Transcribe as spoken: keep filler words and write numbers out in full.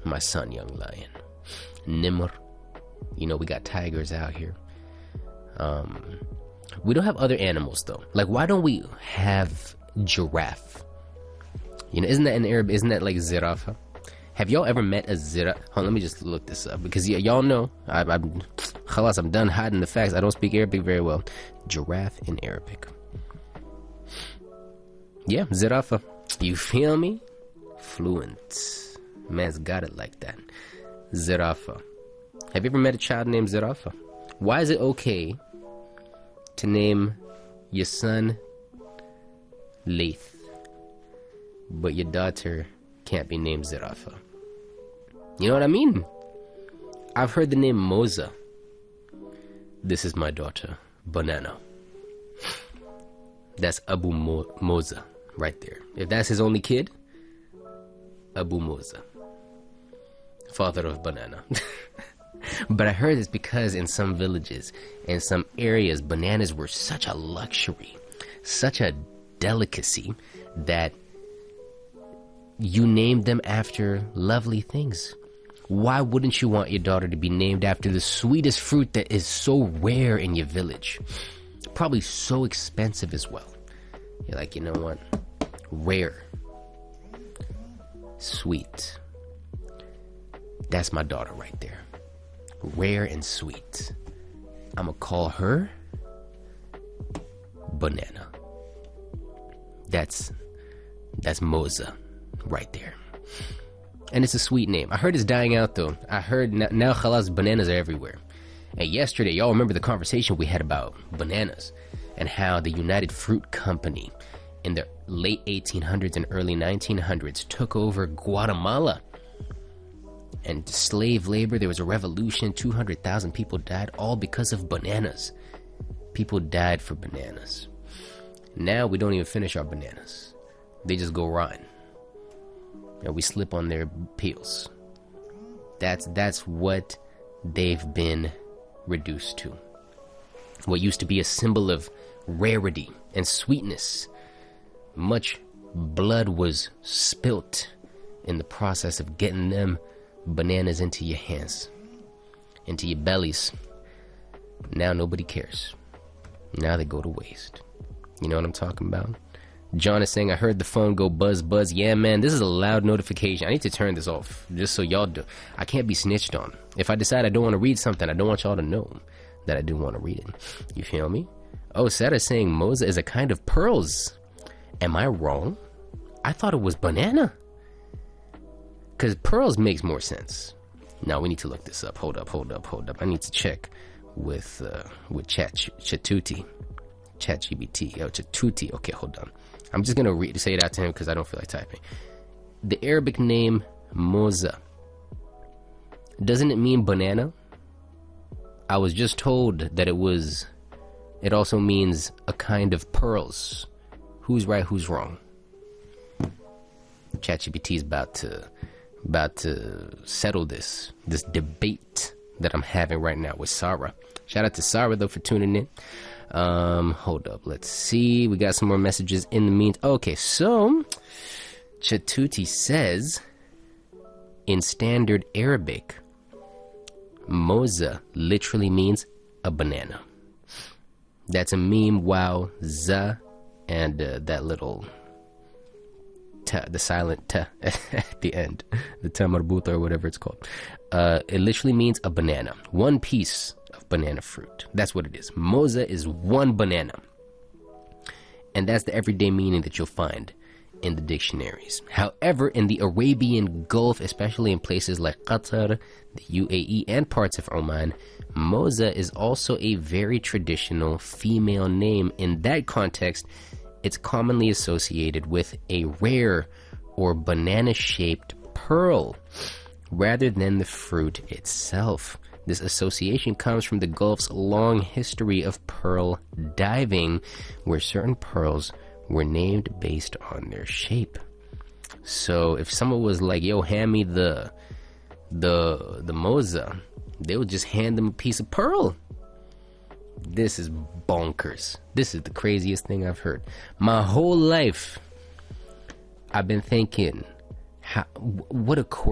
my son, young lion. Nimr. You know, we got tigers out here. Um, we don't have other animals though. Like, why don't we have giraffe? You know, isn't that in Arab? Isn't that like zirafa? Have y'all ever met a zirafa? Hold on, let me just look this up because y- y'all know I, I'm, khalas, I'm done hiding the facts. I don't speak Arabic very well. Giraffe in Arabic. Yeah, zirafa. You feel me? Fluent. Man's got it like that. Zirafa. Have you ever met a child named Zirafa? Why is it okay to name your son Laith, but your daughter can't be named Zirafa? You know what I mean? I've heard the name Moza. This is my daughter, Banana. That's Abu Mo- Moza right there. If that's his only kid, Abu Moza, father of Banana. But I heard it's because in some villages, in some areas, bananas were such a luxury, such a delicacy, that you named them after lovely things. Why wouldn't you want your daughter to be named after the sweetest fruit that is so rare in your village? Probably so expensive as well. You're like, you know what? Rare. Sweet. That's my daughter right there. Rare and sweet. I'ma call her Banana. That's that's Moza right there. And it's a sweet name. I heard it's dying out though. I heard now, now khalas, bananas are everywhere. And yesterday, y'all remember the conversation we had about bananas and how the United Fruit Company in the late eighteen hundreds and early nineteen hundreds took over Guatemala. And slave labor, there was a revolution, two hundred thousand people died, all because of bananas. People died for bananas. Now we don't even finish our bananas. They just go rotten. And we slip on their peels. That's, that's what they've been reduced to. What used to be a symbol of rarity and sweetness. Much blood was spilt in the process of getting them bananas into your hands, into your bellies. Now nobody cares. Now they go to waste. You know what I'm talking about? John is saying, I heard the phone go buzz buzz. Yeah, man, this is a loud notification. I need to turn this off just so y'all do. I can't be snitched on. If I decide I don't want to read something, I don't want y'all to know that I do want to read it. You feel me? Oh, Sarah's saying Moza is a kind of pearls. Am I wrong? I thought it was banana. Because pearls makes more sense. Now we need to look this up. Hold up, hold up, hold up. I need to check with uh, with Chat Chatuti, Chat G B T. Oh, Chatuti. Okay, hold on. I'm just gonna read say it out to him because I don't feel like typing. The Arabic name Moza, doesn't it mean banana? I was just told that it was. It also means a kind of pearls. Who's right? Who's wrong? ChatGPT is about to. about to settle this this debate that I'm having right now with Sarah. Shout out to Sarah though for tuning in. Um, hold up, let's see. We got some more messages in the meantime. Okay, so Chatuti says in standard Arabic, Moza literally means a banana. That's a meme. Wow, za, and uh, that little. Ta, the silent ta at the end, the ta marbuta or whatever it's called. Uh, it literally means a banana, one piece of banana fruit. That's what it is. Moza is one banana, and that's the everyday meaning that you'll find in the dictionaries. However, in the Arabian Gulf, especially in places like Qatar, the U A E, and parts of Oman, Moza is also a very traditional female name. In that context, it's commonly associated with a rare or banana-shaped pearl rather than the fruit itself. This association comes from the Gulf's long history of pearl diving, where certain pearls were named based on their shape. So if someone was like, yo, hand me the the the Moza, they would just hand them a piece of pearl. This is bonkers. This is the craziest thing I've heard. My whole life, I've been thinking, how, what a